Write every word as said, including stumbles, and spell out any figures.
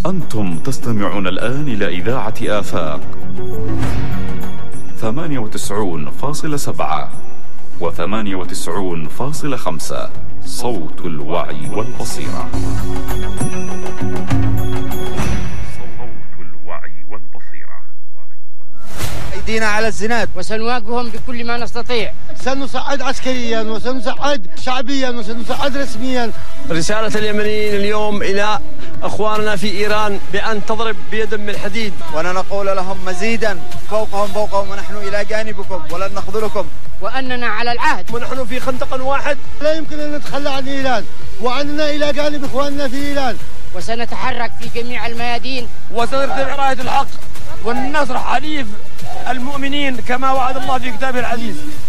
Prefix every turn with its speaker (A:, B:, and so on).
A: أنتم تستمعون الآن إلى إذاعة آفاق ثمانية وتسعون فاصلة سبعة وثمانية وتسعون فاصلة خمسة، صوت الوعي والبصيرة. صوت الوعي والبصيرة.
B: أيدينا على الزناد
C: وسنواجههم بكل ما نستطيع.
D: سنساعد عسكريا وسنساعد شعبيا وسنساعد رسميا.
E: رسالة اليمنيين اليوم إلى أخواننا في إيران بأن تضرب بيد من الحديد،
B: ونقول لهم مزيدا فوقهم فوقهم ونحن إلى جانبكم ولن نخذلكم،
C: وأننا على العهد
E: ونحن في خندق واحد.
D: لا يمكن أن نتخلى عن إيران وأننا إلى جانب إخواننا في إيران،
C: وسنتحرك في جميع الميادين
E: وسنرفع راية الحق والنصر حليف المؤمنين كما وعد الله في كتابه العزيز.